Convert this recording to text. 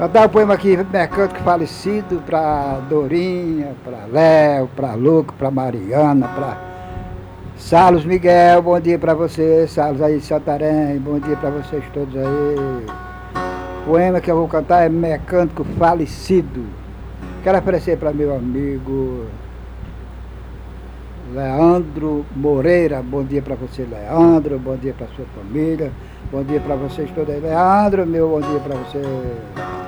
Cantar o poema aqui, Mecânico Falecido, para Dorinha, para Léo, para Luco, para Mariana, para Salos Miguel, bom dia para você, Salos aí de Santarém, bom dia para vocês todos aí. O poema que eu vou cantar é Mecânico Falecido. Quero oferecer para meu amigo Leandro Moreira, bom dia para você, Leandro, bom dia para sua família, bom dia para vocês todos aí. Leandro, meu bom dia para você.